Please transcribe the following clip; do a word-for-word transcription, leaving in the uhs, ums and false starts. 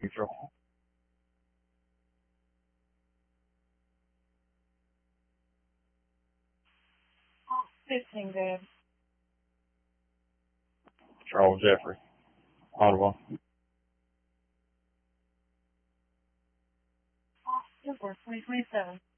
Neutral. fifteen good. Charles Jeffrey. Audible. Four twenty twenty seven.